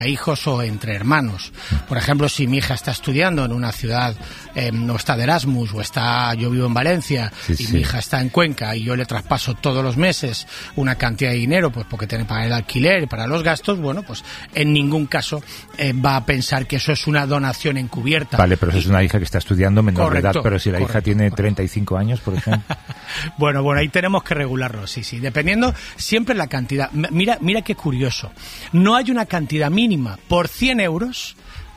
hijos o entre hermanos. Por ejemplo, si mi hija está estudiando en una ciudad, no está de Erasmus, o yo vivo en Valencia mi hija está en Cuenca y yo le traspaso todos los meses una cantidad de dinero, pues porque tiene que pagar el alquiler y para los gastos, bueno, pues en ningún caso va a pensar que eso es una donación encubierta. Vale, pero eso es una hija que está estudiando menor de edad, pero si la hija tiene 35 años, por ejemplo. Bueno, ahí tenemos que regularlo, sí, dependiendo siempre la cantidad. Mira qué curioso. No hay una cantidad mínima. Por 100 euros,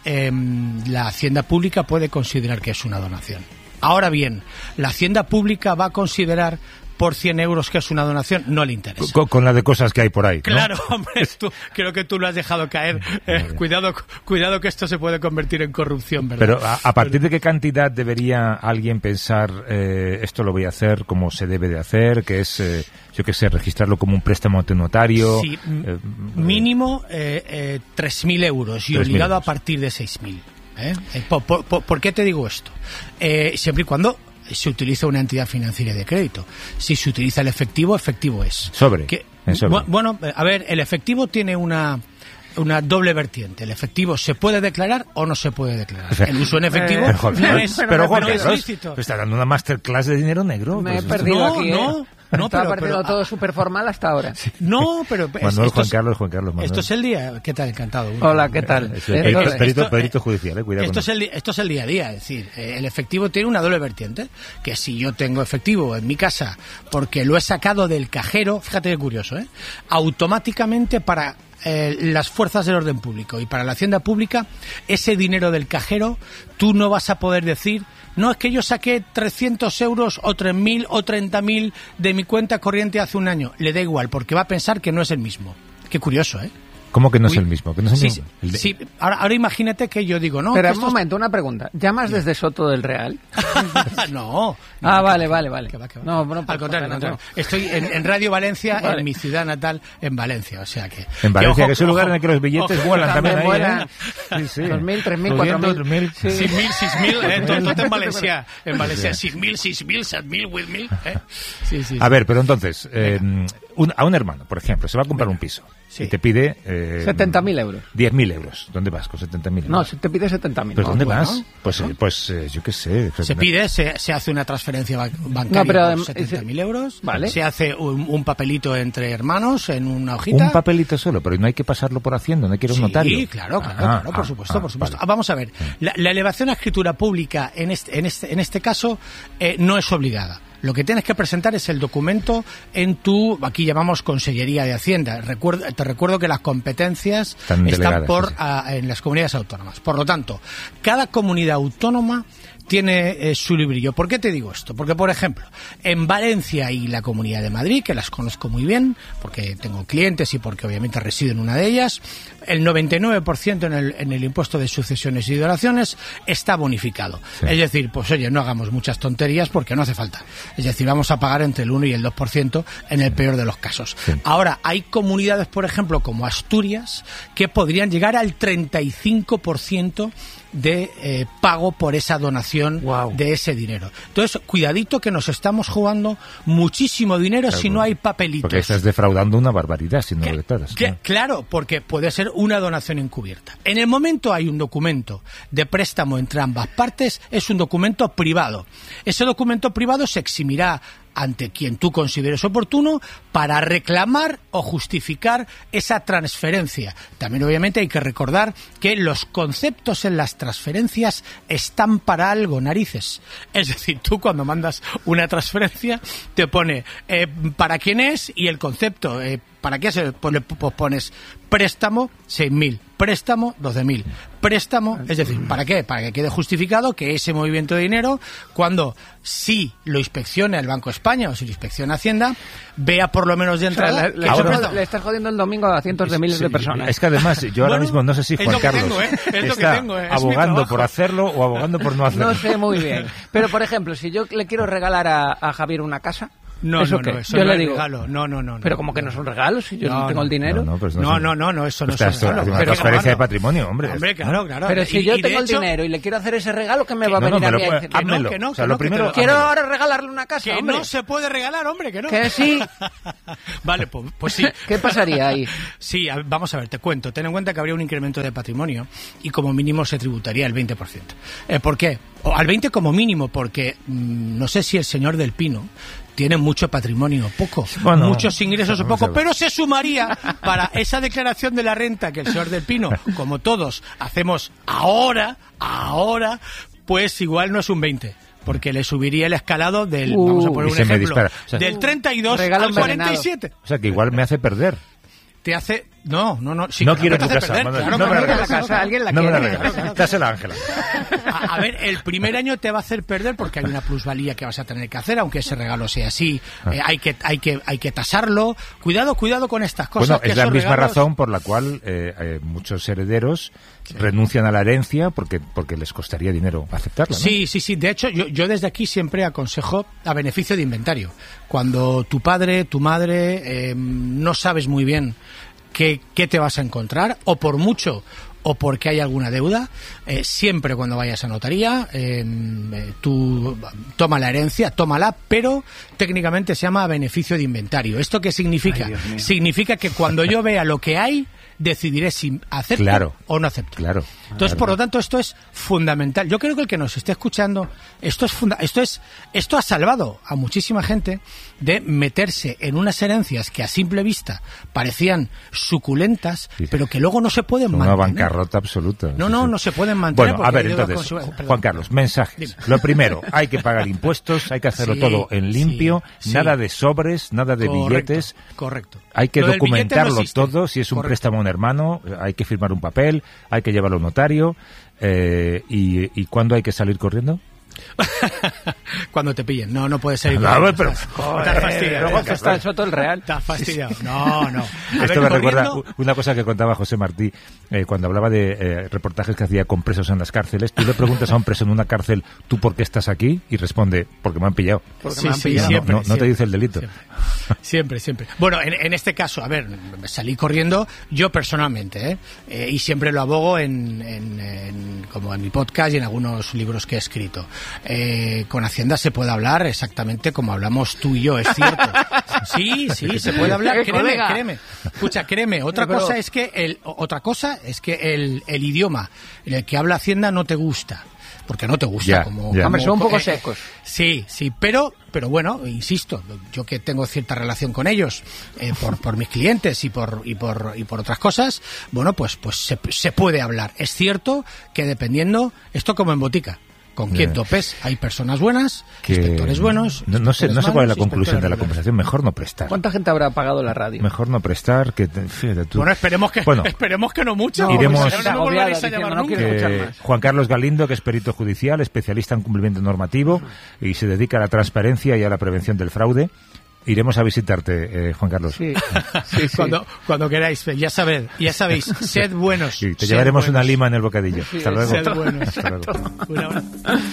la Hacienda Pública puede considerar que es una donación. Ahora bien, la Hacienda Pública va a considerar por 100 euros que es una donación, no le interesa. Con la de cosas que hay por ahí, ¿no? Claro, hombre, creo que tú lo has dejado caer. Cuidado que esto se puede convertir en corrupción, ¿verdad? Pero ¿a partir de qué cantidad debería alguien pensar esto lo voy a hacer como se debe de hacer? Que es, registrarlo como un préstamo ante notario. Sí, mínimo 3.000 euros y obligado a partir de 6.000. ¿Por qué te digo esto? Siempre y cuando se utiliza una entidad financiera de crédito. Si se utiliza el efectivo es. Sobre. Bueno, a ver, el efectivo tiene una doble vertiente. El efectivo se puede declarar o no se puede declarar. El uso en efectivo no es lícito. Está dando una masterclass de dinero negro. Me he perdido aquí. No, pero todo súper formal hasta ahora. Sí. No, pero... Juan Carlos. Esto es el día... ¿Qué tal? Encantado. Hola, ¿qué tal? Perito judicial, cuidado. Esto es el día a día. Es decir, el efectivo tiene una doble vertiente. Que si yo tengo efectivo en mi casa porque lo he sacado del cajero, fíjate qué curioso, automáticamente para... las fuerzas del orden público y para la Hacienda Pública, ese dinero del cajero, tú no vas a poder decir, no, es que yo saqué 300 euros o 3.000 o 30.000 de mi cuenta corriente hace un año. Le da igual, porque va a pensar que no es el mismo. Qué curioso, ¿eh? ¿Cómo que no es el mismo? ¿Que no es el mismo? Sí. Ahora imagínate que yo digo, no... Pero un momento, una pregunta. ¿Llamas desde Soto del Real? No. Vale. ¿Qué va? No, al contrario. Estoy en Radio Valencia, vale. En mi ciudad natal, en Valencia, o sea que... En Valencia, que es un lugar en el que los billetes vuelan también ahí, vuelan. Sí. 2.000, 3.000, 4.000... 6.000, todo en Valencia. En Valencia, 6.000, 7.000, 8.000... Sí. A ver, pero entonces, a un hermano, por ejemplo, se va a comprar un piso y te pide... 70.000 euros. 10.000 euros. ¿Dónde vas con 70.000 euros? No, te pide 70.000. ¿Pero dónde vas? Pues yo qué sé. Se hace una transferencia bancaria por 70.000 euros. Vale. Se hace un papelito entre hermanos en una hojita. Un papelito solo, pero no hay que pasarlo por Hacienda, no hay que ir a un notario. Sí, claro, por supuesto. Vale. Vamos a ver, la elevación a escritura pública en este caso no es obligada. Lo que tienes que presentar es el documento en aquí llamamos Consellería de Hacienda. Te recuerdo que las competencias están en las comunidades autónomas. Por lo tanto, cada comunidad autónoma tiene su librillo. ¿Por qué te digo esto? Porque, por ejemplo, en Valencia y la Comunidad de Madrid, que las conozco muy bien, porque tengo clientes y porque obviamente resido en una de ellas, el 99% en el impuesto de sucesiones y donaciones está bonificado. Sí. Es decir, pues oye, no hagamos muchas tonterías porque no hace falta. Es decir, vamos a pagar entre el 1 y el 2% en el peor de los casos. Sí. Ahora, hay comunidades, por ejemplo, como Asturias, que podrían llegar al 35% de pago por esa donación de ese dinero. Entonces, cuidadito que nos estamos jugando muchísimo dinero si no hay papelitos. Porque estás defraudando una barbaridad si no lo declaras. Claro, porque puede ser una donación encubierta. En el momento hay un documento de préstamo entre ambas partes, es un documento privado. Ese documento privado se eximirá ante quien tú consideres oportuno para reclamar o justificar esa transferencia. También obviamente hay que recordar que los conceptos en las transferencias están para algo, narices. Es decir, tú cuando mandas una transferencia te pone para quién es y el concepto, ¿para qué se pues pones préstamo 6.000, préstamo 12.000, préstamo, es decir, ¿para qué? Para que quede justificado que ese movimiento de dinero, cuando sí lo inspeccione el Banco de España o si lo inspecciona Hacienda, vea por lo menos de entrada. Le estás jodiendo el domingo a cientos de miles de personas. Es que además, yo ahora mismo no sé si Juan Carlos está abogando por hacerlo o abogando por no hacerlo. No sé muy bien. Pero, por ejemplo, si yo le quiero regalar a Javier una casa, No, ¿Eso no, qué? no, eso Yo no le es digo, regalo. No. Pero como que no es un regalo si yo no tengo el dinero. No, eso no es regalo. Una transferencia de patrimonio, hombre. Hombre, claro. Pero si yo tengo el dinero y le quiero hacer ese regalo, ¿qué me va a venir a mí a decir? Házmelo. Que no, o sea, lo primero, quiero ahora regalarle una casa, que hombre. no se puede regalar, hombre, que no. Que sí. Vale, pues sí. ¿Qué pasaría ahí? Sí, vamos a ver, te cuento. Ten en cuenta que habría un incremento de patrimonio y como mínimo se tributaría el 20%. ¿Por qué? O al 20% como mínimo, porque no sé si el señor del Pino tiene mucho patrimonio, poco, bueno, muchos ingresos o poco, pero se sumaría para esa declaración de la renta que el señor del Pino, como todos, hacemos ahora, pues igual no es un 20%. Porque le subiría el escalado del, vamos a poner un ejemplo, del 32 al 47. O sea, que igual me hace perder. Te hace... No. Sí, no quiero tu casa. Perder, No me la casa. Alguien la quiere. No me la regales. Dásela a Ángela. A ver, el primer año te va a hacer perder porque hay una plusvalía que vas a tener que hacer, aunque ese regalo sea así. Hay que tasarlo. Cuidado con estas cosas. Bueno, que es la misma regalos... razón por la cual muchos herederos renuncian a la herencia porque les costaría dinero aceptarla, ¿no? Sí. De hecho, yo desde aquí siempre aconsejo a beneficio de inventario. Cuando tu padre, tu madre, no sabes muy bien qué te vas a encontrar, o por mucho o porque hay alguna deuda, siempre cuando vayas a notaría, tú toma la herencia, tómala, pero técnicamente se llama beneficio de inventario. ¿Esto qué significa? Significa que cuando yo vea lo que hay, decidiré si acepto o no acepto. Entonces, por lo tanto, esto es fundamental. Yo creo que el que nos esté escuchando, esto ha salvado a muchísima gente de meterse en unas herencias que a simple vista parecían suculentas, pero que luego no se pueden mantener. Una bancarrota absoluta. No se pueden mantener. Bueno, a ver, entonces, Juan Carlos, mensajes. Lo primero, hay que pagar impuestos, hay que hacerlo todo en limpio, nada de sobres, nada de billetes. Correcto. Hay que documentarlo todo, si es un préstamo a un hermano, hay que firmar un papel, hay que llevarlo a un notario. ¿Y cuándo hay que salir corriendo? Cuando te pillen. No puede ser. Pero estás fastidiado. Luego está eso todo el real. Estás fastidiado. No. Esto me recuerda una cosa que contaba José Martí cuando hablaba de reportajes que hacía con presos en las cárceles. Tú le preguntas a un preso en una cárcel, ¿tú por qué estás aquí? Y responde, porque me han pillado. Siempre, no te dice el delito. Siempre. Bueno, en este caso, a ver, salí corriendo yo personalmente, y siempre lo abogo como en mi podcast y en algunos libros que he escrito. Con Hacienda se puede hablar exactamente como hablamos tú y yo, es cierto. Sí, se puede hablar, créeme. Escucha, créeme, otra cosa es que el idioma en el que habla Hacienda no te gusta. Porque no te gusta. Hombre, son un poco secos. Sí, pero bueno, insisto, yo que tengo cierta relación con ellos, por mis clientes y por otras cosas, bueno, pues se puede hablar. Es cierto que dependiendo, esto como en botica, con quien topes, hay personas buenas, inspectores buenos. No sé cuál es la conclusión de la conversación. Mejor no prestar. ¿Cuánta gente habrá pagado la radio? Mejor no prestar. Bueno, esperemos que no mucho. Iremos. No quiero escuchar más. Juan Carlos Galindo, que es perito judicial, especialista en cumplimiento normativo y se dedica a la transparencia y a la prevención del fraude. Iremos a visitarte, Juan Carlos. Sí. Cuando queráis, ya sabéis, sed buenos. Sí, te llevaremos una lima en el bocadillo. Hasta luego. Sed buenos. Hasta luego. Un abrazo.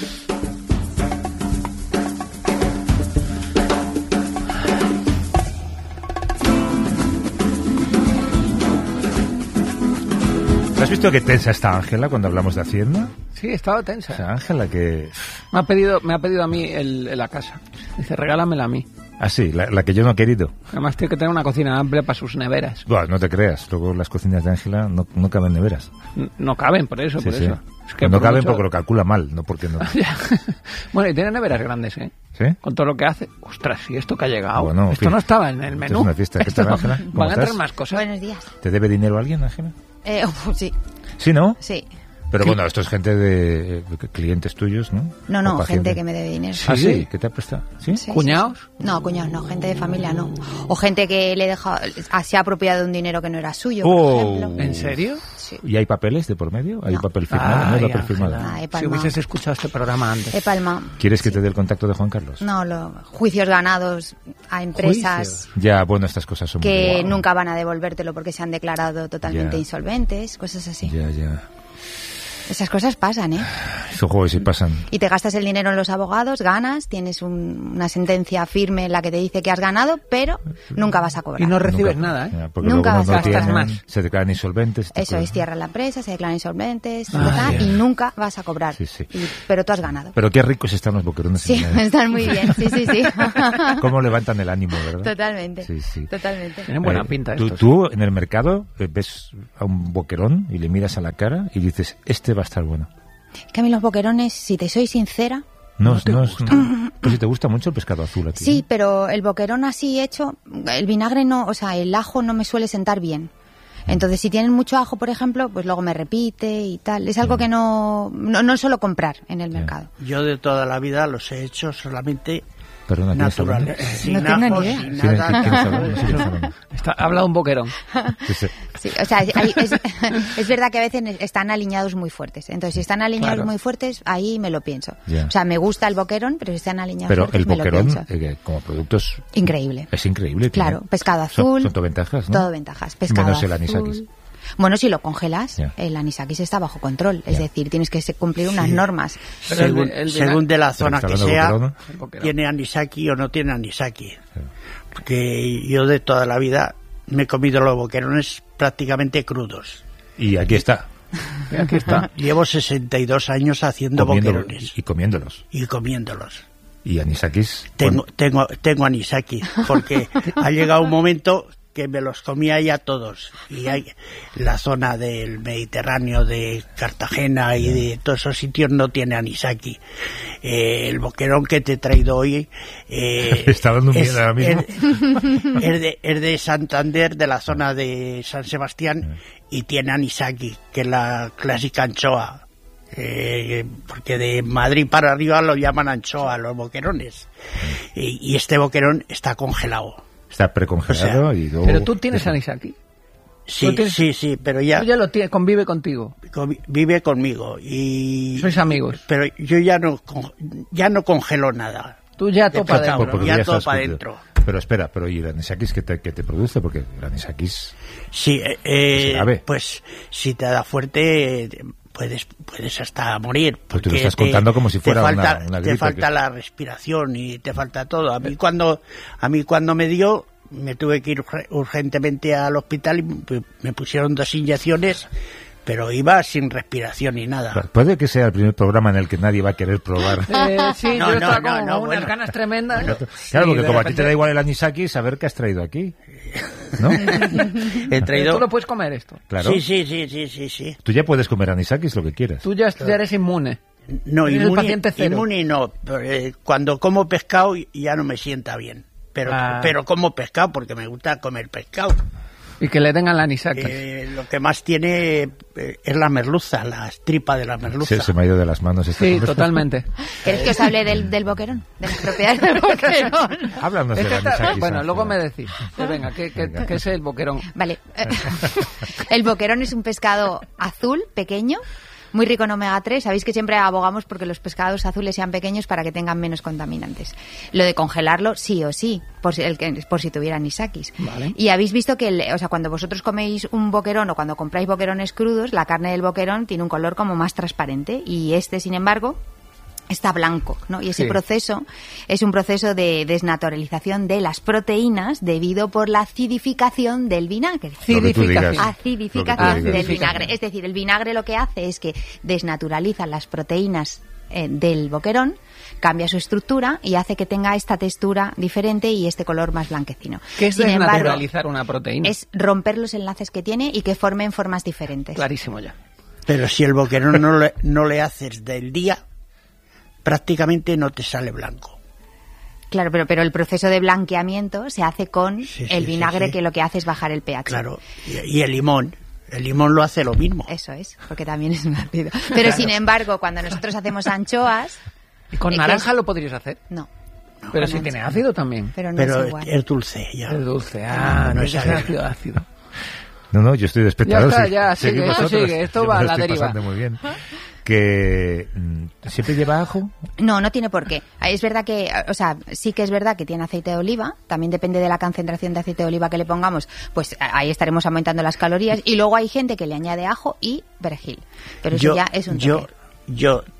¿Has visto qué tensa está Ángela cuando hablamos de Hacienda? Sí, estaba tensa. O sea, Ángela que... Me ha pedido a mí la casa. Dice, regálamela a mí. Ah, sí, la que yo no he querido. Además tiene que tener una cocina amplia para sus neveras. Bueno, no te creas, luego las cocinas de Ángela no caben neveras. No caben, por eso. Sí. Es que no caben porque lo calcula mal, no porque no. Bueno, y tiene neveras grandes, ¿eh? ¿Sí? Con todo lo que hace. Ostras, ¿y esto que ha llegado? Bueno, esto no estaba en el menú. Es una fiesta. ¿Qué tal, Ángela? Van a entrar más cosas. Buenos días. ¿Te debe dinero alguien, Ángela? Sí. ¿Sí, no? Sí. Pero bueno, esto es gente de clientes tuyos, ¿no? No, gente que me debe dinero. ¿Ah, sí? ¿Qué te ha prestado? ¿Sí? ¿Cuñados? No, cuñados no, gente de familia no. O gente que se ha apropiado de un dinero que no era suyo, por ejemplo. ¿En serio? Sí. ¿Y hay papeles de por medio? ¿Hay No. papel firmado? ¿No hay papel firmado? Si hubieses escuchado este programa antes. He palmado. ¿Quieres que te dé el contacto de Juan Carlos? No, juicios ganados a empresas ¿Juicios? Ya, bueno, estas cosas son que muy... nunca van a devolvértelo porque se han declarado totalmente Ya. insolventes, cosas así. Ya. Esas cosas pasan, ¿eh? Esos juegos se pasan. Y te gastas el dinero en los abogados, ganas, tienes una sentencia firme en la que te dice que has ganado, pero nunca vas a cobrar. Y no recibes nada, ¿eh? Nunca vas a gastar más. Se declaran insolventes. Eso es, cierran la empresa, se declaran insolventes, yeah. y nunca vas a cobrar. Sí, sí. Pero tú has ganado. Pero qué ricos están los boquerones. Sí, están muy bien, sí. Cómo levantan el ánimo, ¿verdad? Totalmente. Sí. Totalmente. Tienen buena pinta estos. Tú en el mercado ves a un boquerón y le miras a la cara y dices, este va a estar bueno. Que a mí los boquerones, si te soy sincera... Pues si te gusta mucho el pescado azul a ti. Sí, pero el boquerón así hecho, el vinagre no, o sea, el ajo no me suele sentar bien. Entonces, si tienen mucho ajo, por ejemplo, pues luego me repite y tal. Es algo que no suelo comprar en el mercado. Yo de toda la vida los he hecho solamente... Perdona, naturales, sin no tengo ajos, ni idea. sin nada. Habla un boquerón. Sí, o sea, es verdad que a veces están aliñados muy fuertes. Entonces, si están aliñados muy fuertes, ahí me lo pienso. Yeah. O sea, me gusta el boquerón, pero si están aliñados fuertes, el boquerón, me lo pienso. como producto es increíble. Es increíble. Claro, pescado azul. Son todo ventajas, ¿no? Todo ventajas. Pescado menos azul. El anisakis. Bueno, si lo congelas, Yeah. el anisakis está bajo control. Es decir, tienes que cumplir unas normas. Según de la zona que sea, boquerón. tiene anisaki o no tiene anisaki. Porque yo de toda la vida me he comido los boquerones prácticamente crudos. Y aquí está. Aquí está. Llevo 62 años haciendo boquerones. Y comiéndolos. Y comiéndolos. Y anisakis. Tengo anisaki, porque ha llegado un momento que me los comía ya todos. Y hay la zona del Mediterráneo, de Cartagena y de todos esos sitios no tiene anisaki. El boquerón que te he traído hoy está dando miedo ahora mismo. Es de Santander, de la zona de San Sebastián, y tiene anisaki, que es la clásica anchoa. Porque de Madrid para arriba lo llaman anchoa, los boquerones. Y este boquerón está congelado. Está precongelado, o sea, y luego... Pero tú tienes anisaki. Sí, pero ya... Tú ya lo tienes, convive contigo. Vive conmigo y... Sois amigos. Pero yo ya no congelo nada. Tú ya topa adentro. Ya topa adentro. Pero espera, ¿y el anisakis qué te produce? Porque el anisakis... Sí, pues si te da fuerte... Puedes hasta morir. Pues tú lo estás contando como si fuera una gripe. Te falta la respiración y te falta todo. A mí cuando me dio, me tuve que ir urgentemente al hospital y me pusieron 2 inyecciones, pero iba sin respiración ni nada. Puede que sea el primer programa en el que nadie va a querer probar. Sí, yo estaba con unas ganas tremendas. Claro, porque como a ti te da igual el anisakis, saber qué has traído aquí. ¿No? He traído... ¿Tú lo puedes comer esto? Claro. Sí. Tú ya puedes comer anisakis lo que quieras. Tú ya eres inmune. No, inmune no. Cuando como pescado ya no me sienta bien. Pero como pescado porque me gusta comer pescado. Y que le den al anisakis. Lo que más tiene es la merluza, la tripa de la merluza. Se me ha ido de las manos Sí, totalmente. ¿Quieres que os hable del boquerón? De las propiedades del boquerón. Háblanos del anisakis. Bueno, luego me decís. Venga, ¿qué es el boquerón? Vale. El boquerón es un pescado azul, pequeño, muy rico en omega 3. Sabéis que siempre abogamos porque los pescados azules sean pequeños para que tengan menos contaminantes. Lo de congelarlo, sí o sí, por si tuvieran anisakis. Vale. Y habéis visto que, cuando vosotros coméis un boquerón o cuando compráis boquerones crudos, la carne del boquerón tiene un color como más transparente y sin embargo, está blanco, ¿no? Y ese proceso es un proceso de desnaturalización de las proteínas debido por la acidificación del vinagre. Acidificación del vinagre. Es decir, el vinagre lo que hace es que desnaturaliza las proteínas del boquerón, cambia su estructura y hace que tenga esta textura diferente y este color más blanquecino. ¿Qué es desnaturalizar una proteína? Es romper los enlaces que tiene y que formen formas diferentes. Clarísimo ya. Pero si el boquerón no le haces del día, prácticamente no te sale blanco. Claro, pero el proceso de blanqueamiento se hace con el vinagre, que lo que hace es bajar el pH. Claro, y el limón. El limón lo hace lo mismo. Eso es, porque también es un ácido. Pero sin embargo, cuando nosotros hacemos anchoas... ¿Y con naranja lo podrías hacer? No. Pero si tiene ácido también. Pero no es igual. Es dulce, ya. Es dulce, no es ácido. No, yo estoy de espectador. Ya está, sigue, esto va a la deriva. Pasando muy bien. Que ¿siempre lleva ajo? No tiene por qué. Es verdad que, sí que es verdad que tiene aceite de oliva, también depende de la concentración de aceite de oliva que le pongamos, pues ahí estaremos aumentando las calorías, y luego hay gente que le añade ajo y perejil, pero eso ya es un toque. Yo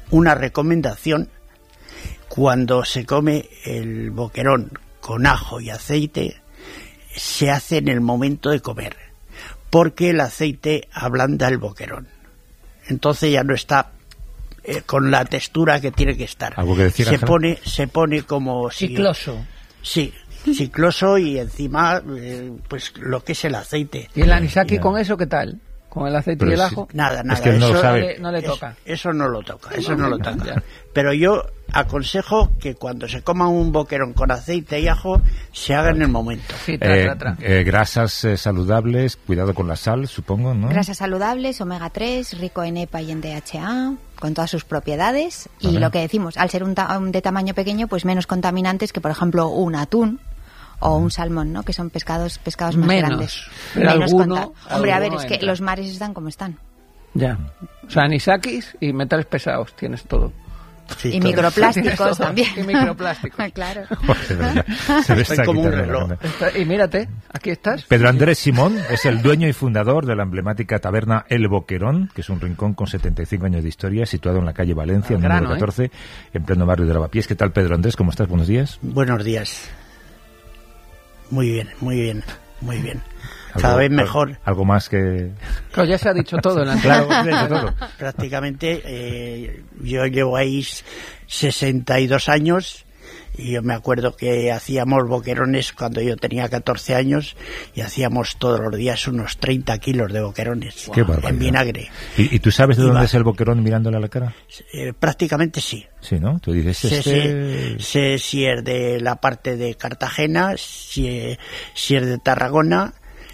una recomendación: cuando se come el boquerón con ajo y aceite, se hace en el momento de comer, porque el aceite ablanda el boquerón. Entonces ya no está con la textura que tiene que estar. ¿Algo que decir, se pone como chicloso. Sí, chicloso, y encima pues lo que es el aceite. ¿Y el anisaki con eso qué tal? ¿Con el aceite y el ajo? Nada. Es que él no lo sabe. No le toca. Eso no lo toca. Pero yo aconsejo que cuando se coma un boquerón con aceite y ajo, se haga en el momento. Sí, grasas saludables, cuidado con la sal, supongo, ¿no? Grasas saludables, omega 3, rico en EPA y en DHA, con todas sus propiedades. Y lo que decimos, al ser de tamaño pequeño, pues menos contaminantes que, por ejemplo, un atún o un salmón, ¿no? Que son pescados más grandes. Menos Hombre, a ver, es que los mares están como están. Ya. O sea, anisakis y metales pesados, tienes todo. Sí, y microplásticos también. Y microplásticos. Claro. Se me está como un quitando reloj. Y mírate, aquí estás. Pedro Andrés Simón es el dueño y fundador de la emblemática taberna El Boquerón, que es un rincón con 75 años de historia, situado en la calle Valencia, número 14, en pleno barrio de Lavapiés. ¿Qué tal, Pedro Andrés? ¿Cómo estás? Buenos días. Buenos días. Muy bien. Cada vez mejor. Algo más que... Claro, ya se ha dicho todo en la entrada. Claro, todo. Prácticamente yo llevo ahí 62 años y yo me acuerdo que hacíamos boquerones cuando yo tenía 14 años y hacíamos todos los días unos 30 kilos de boquerones en vinagre. ¿Y tú sabes de dónde es el boquerón mirándole a la cara? Prácticamente sí. Sí, ¿no? Tú dices sé si es de la parte de Cartagena, si es de Tarragona,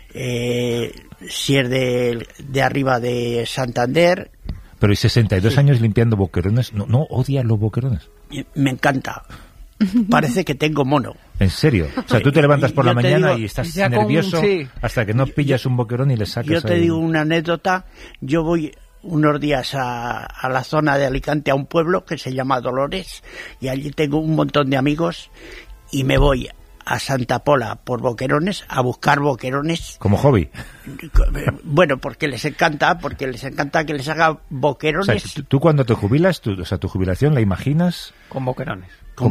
si es de arriba de Santander. Pero ¿y 62 años limpiando boquerones? ¿No odias los boquerones? Me encanta. Parece que tengo mono. ¿En serio? O sea, tú te levantas por la mañana y estás nervioso hasta que no pillas un boquerón y le sacas. Yo te digo una anécdota. Yo voy unos días a la zona de Alicante, a un pueblo que se llama Dolores, y allí tengo un montón de amigos y me voy a Santa Pola por boquerones, a buscar boquerones. ¿Como hobby? Bueno, porque les encanta que les haga boquerones. O sea, tú cuando te jubilas, tu jubilación la imaginas... Con boquerones. Con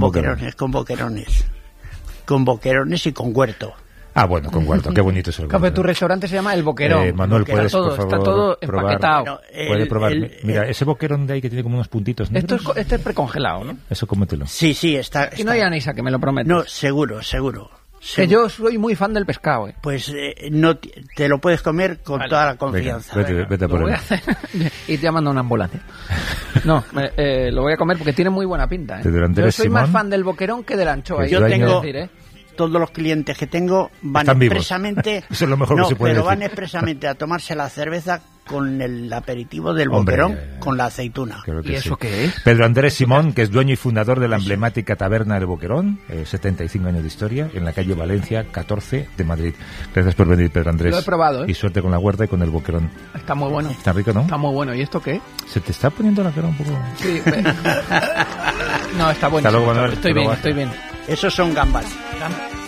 boquerones y con huerto. Ah, bueno, con huerto. Qué bonito es el huerto. Tu restaurante se llama El Boquerón. Manuel, puedes, por favor, está todo probar. empaquetado. Puedes probar. Mira, ese boquerón de ahí que tiene como unos puntitos negros. Este es precongelado, ¿no? Eso cómetelo. Sí, está. Y no hay anisa, que me lo prometo. No, seguro. Que yo soy muy fan del pescado, Pues no te lo puedes comer con toda la confianza. Venga, vete por él. Y te llaman a una ambulancia. No, lo voy a comer porque tiene muy buena pinta. Yo soy más fan del boquerón que del anchoa. Yo tengo... Todos los clientes que tengo van expresamente... Eso es lo mejor que se puede decir. Van expresamente a tomarse la cerveza con el aperitivo del boquerón, con la aceituna. ¿Y eso qué es? Pedro Andrés Simón, que es dueño y fundador de la emblemática taberna del Boquerón, 75 años de historia, en la calle Valencia, 14 de Madrid. Gracias por venir, Pedro Andrés. Lo he probado, Y suerte con la huerta y con el boquerón. Está muy bueno. Está rico, ¿no? Está muy bueno. ¿Y esto qué? ¿Se te está poniendo la cara un poco? Sí. No, está bueno. Hasta luego, Manuel. Estoy bien. Esos son gambas.